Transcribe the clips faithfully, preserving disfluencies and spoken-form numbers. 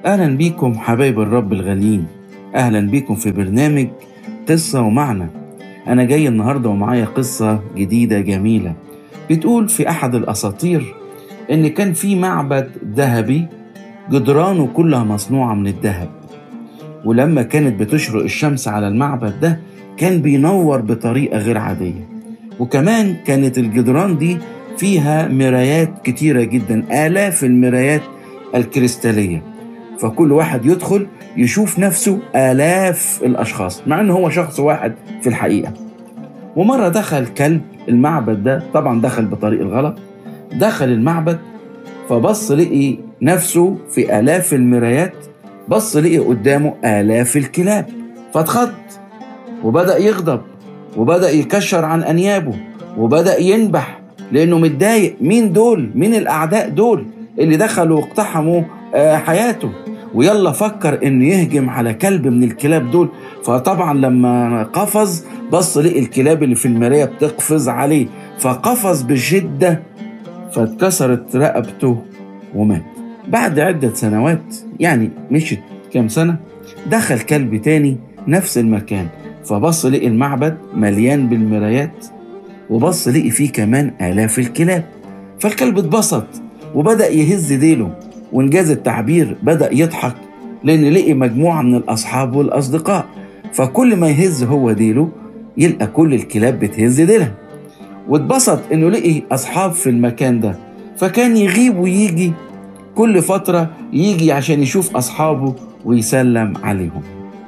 أهلا بيكم حبايب الرب الغاليين. أهلا بيكم في برنامج قصة ومعنى. أنا جاي النهاردة ومعايا قصة جديدة جميلة. بتقول في أحد الأساطير إن كان في معبد ذهبي جدرانه كلها مصنوعة من الذهب، ولما كانت بتشرق الشمس على المعبد ده كان بينور بطريقة غير عادية. وكمان كانت الجدران دي فيها مرايات كتيرة جدا، آلاف المرايات الكريستالية، فكل واحد يدخل يشوف نفسه آلاف الأشخاص مع أنه هو شخص واحد في الحقيقة. ومرة دخل كلب المعبد ده، طبعا دخل بطريق الغلط، دخل المعبد فبص لقي نفسه في آلاف المرايات، بص لقي قدامه آلاف الكلاب فاتخض وبدأ يغضب وبدأ يكشر عن أنيابه وبدأ ينبح لأنه متضايق. مين دول؟ مين الأعداء دول اللي دخلوا واقتحموا حياته؟ ويلا فكر انه يهجم على كلب من الكلاب دول. فطبعا لما قفز بص لقي الكلاب اللي في المراية بتقفز عليه، فقفز بشدة فاتكسرت رقبته ومات. بعد عدة سنوات، يعني مشت كام سنة، دخل كلب تاني نفس المكان فبص لقي المعبد مليان بالمرايات وبص لقي فيه كمان آلاف الكلاب. فالكلب اتبسط وبدأ يهز ديله، وانجاز التعبير بدأ يضحك لأن لقي مجموعة من الأصحاب والأصدقاء، فكل ما يهز هو ديله يلقى كل الكلاب بتهز ديلها. واتبسط إنه لقي أصحاب في المكان ده، فكان يغيب ويجي كل فترة، يجي عشان يشوف أصحابه ويسلم عليهم.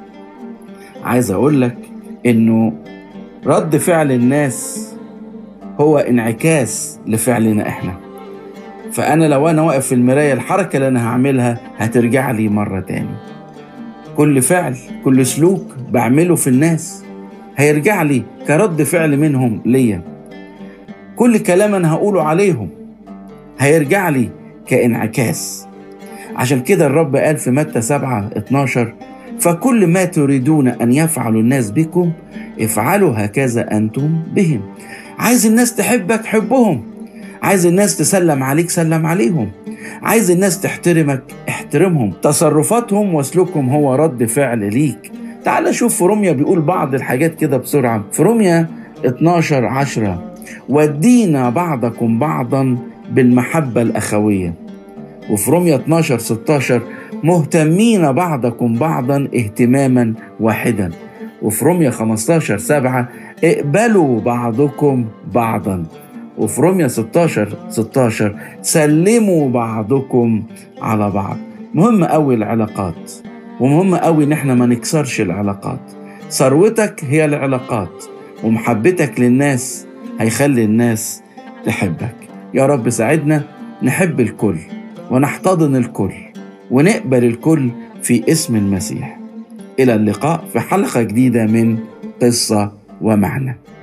عايز أقول لك إنه رد فعل الناس هو انعكاس لفعلنا إحنا. فأنا لو أنا واقف في المراية، الحركة اللي أنا هعملها هترجع لي مرة تاني. كل فعل، كل سلوك بعمله في الناس هيرجع لي كرد فعل منهم ليا. كل كلام أنا هقوله عليهم هيرجع لي كانعكاس. عشان كده الرب قال في متى سبعة اتناشر: فكل ما تريدون أن يفعل الناس بكم افعلوا هكذا أنتم بهم. عايز الناس تحبك، حبهم. عايز الناس تسلم عليك، سلم عليهم. عايز الناس تحترمك، احترمهم. تصرفاتهم وسلوكهم هو رد فعل ليك. تعال شوف في روميا بيقول بعض الحاجات كده بسرعة. في روميا اتناشر عشرة: ودينا بعضكم بعضا بالمحبة الأخوية. وفي روميا اتناشر ستاشر: مهتمين بعضكم بعضا اهتماما واحدا. وفي روميا خمستاشر سبعة: اقبلوا بعضكم بعضا. وفي روميا ستاشر ستاشر: سلموا بعضكم على بعض. مهم قوي العلاقات، ومهم قوي ان احنا ما نكسرش العلاقات. ثروتك هي العلاقات، ومحبتك للناس هيخلي الناس تحبك. يا رب ساعدنا نحب الكل ونحتضن الكل ونقبل الكل في اسم المسيح. إلى اللقاء في حلقة جديدة من قصة ومعنى.